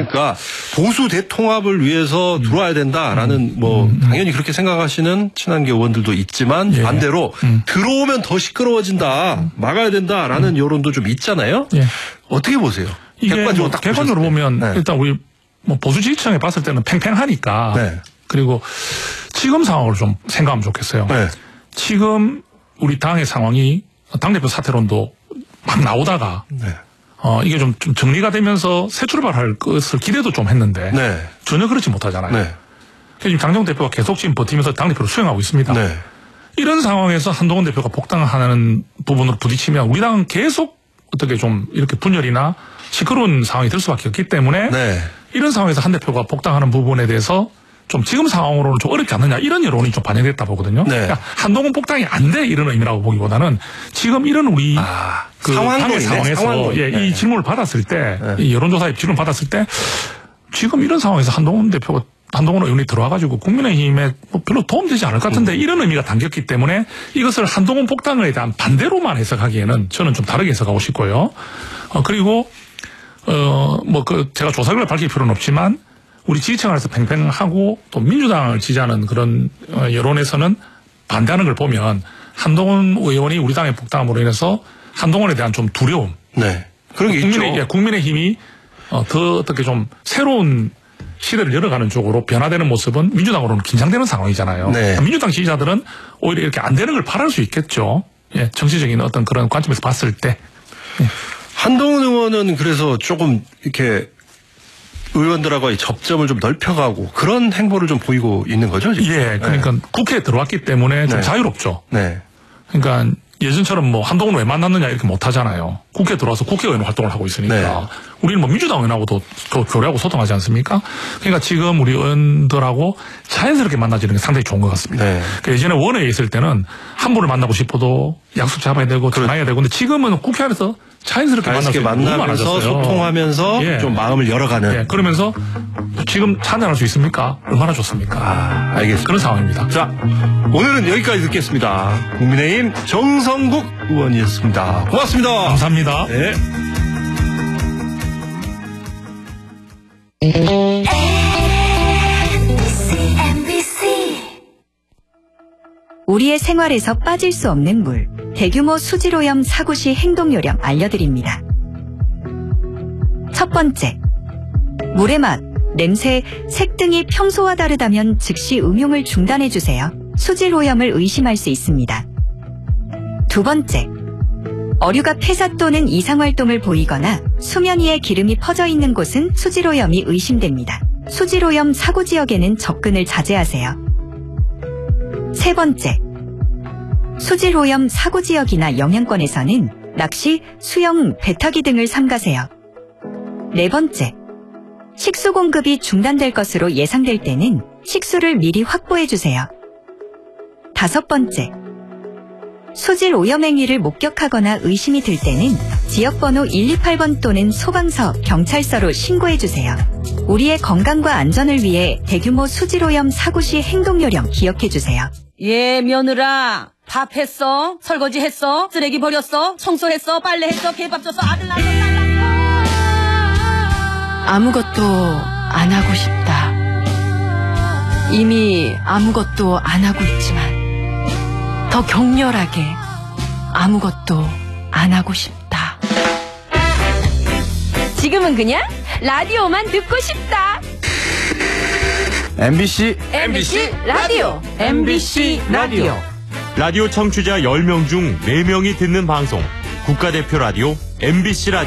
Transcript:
그러니까 보수 대통합을 위해서 들어와야 된다라는 뭐 당연히 그렇게 생각하시는 친한계 의원들도 있지만 예. 반대로 들어오면 더 시끄러워진다, 막아야 된다라는 여론도 좀 있잖아요. 예. 어떻게 보세요? 이게 객관적으로, 뭐 객관적으로 보면 네. 일단 우리 뭐 보수 지지층에 봤을 때는 팽팽하니까 네. 그리고 지금 상황을 좀 생각하면 좋겠어요. 네. 지금 우리 당의 상황이 당대표 사퇴론도 막 나오다가 네. 이게 좀 정리가 되면서 새 출발할 것을 기대도 좀 했는데 네. 전혀 그렇지 못하잖아요. 네. 지금 장정 대표가 계속 지금 버티면서 당대표를 수행하고 있습니다. 네. 이런 상황에서 한동훈 대표가 복당하는 부분으로 부딪히면 우리 당은 계속 어떻게 좀 이렇게 분열이나 시끄러운 상황이 될 수밖에 없기 때문에 네. 이런 상황에서 한 대표가 복당하는 부분에 대해서 좀 지금 상황으로는 좀 어렵지 않느냐 이런 여론이 좀 반영됐다 보거든요. 네. 그러니까 한동훈 복당이 안 돼 이런 의미라고 보기보다는 지금 이런 우리 그 당의 상황에서 예, 네. 이 질문을 받았을 때 네. 이 여론조사에 질문 받았을 때 지금 이런 상황에서 한동훈 의원이 들어와가지고 국민의힘에 뭐 별로 도움되지 않을 것 같은데 이런 의미가 담겼기 때문에 이것을 한동훈 복당에 대한 반대로만 해석하기에는 저는 좀 다르게 해석하고 싶고요. 그리고 뭐 제가 조사결과 밝힐 필요는 없지만 우리 지지층 안에서 팽팽하고 또 민주당을 지지하는 그런 여론에서는 반대하는 걸 보면 한동훈 의원이 우리 당의 복당함으로 인해서 한동훈에 대한 좀 두려움. 네. 그런 게 있죠. 국민의힘이 더 어떻게 좀 새로운 시대를 열어가는 쪽으로 변화되는 모습은 민주당으로는 긴장되는 상황이잖아요. 네. 민주당 지지자들은 오히려 이렇게 안 되는 걸 바랄 수 있겠죠. 예, 정치적인 어떤 그런 관점에서 봤을 때. 예. 한동훈 의원은 그래서 조금 이렇게 의원들하고의 접점을 좀 넓혀가고 그런 행보를 좀 보이고 있는 거죠, 지금? 예, 그러니까 네. 국회에 들어왔기 때문에 좀 네. 자유롭죠. 네. 그러니까 예전처럼 뭐 한동훈 왜 만났느냐 이렇게 못 하잖아요. 국회에 들어와서 국회의원 활동을 하고 있으니까. 네. 우리는 뭐 민주당 의원하고도 교류하고 소통하지 않습니까? 그러니까 지금 우리 의원들하고 자연스럽게 만나지는 게 상당히 좋은 것 같습니다. 네. 그러니까 예전에 원외에 있을 때는 한 분을 만나고 싶어도 약속 잡아야 되고 전화해야 되고 근데 지금은 국회 안에서 자연스럽게 만나면서 소통하면서 예. 좀 마음을 열어가는. 예. 그러면서 지금 찬양할 수 있습니까? 얼마나 좋습니까? 알겠습니다. 그런 상황입니다. 자, 오늘은 여기까지 듣겠습니다. 국민의힘 정성국 의원이었습니다. 고맙습니다. 감사합니다. 네. 우리의 생활에서 빠질 수 없는 물, 대규모 수질오염 사고 시 행동 요령 알려드립니다. 첫 번째, 물의 맛, 냄새, 색 등이 평소와 다르다면 즉시 음용을 중단해주세요. 수질오염을 의심할 수 있습니다. 두 번째, 어류가 폐사 또는 이상활동을 보이거나 수면 위에 기름이 퍼져 있는 곳은 수질오염이 의심됩니다. 수질오염 사고 지역에는 접근을 자제하세요. 세 번째, 수질오염 사고 지역이나 영향권에서는 낚시, 수영, 배 타기 등을 삼가세요. 네 번째, 식수 공급이 중단될 것으로 예상될 때는 식수를 미리 확보해주세요. 다섯 번째, 수질 오염 행위를 목격하거나 의심이 들 때는 지역번호 128번 또는 소방서, 경찰서로 신고해주세요. 우리의 건강과 안전을 위해 대규모 수질 오염 사고 시 행동 요령 기억해주세요. 예, 며느라. 밥 했어? 설거지 했어? 쓰레기 버렸어? 청소했어? 빨래했어? 개밥 줬어? 아들 낳았어? 딸 낳았어? 아무것도 안 하고 싶다. 이미 아무것도 안 하고 있지만 더 격렬하게 아무것도 안 하고 싶다. 지금은 그냥 라디오만 듣고 싶다. MBC 라디오. MBC 라디오. 라디오 청취자 10명 중 4명이 듣는 방송 국가대표 라디오 MBC 라디오.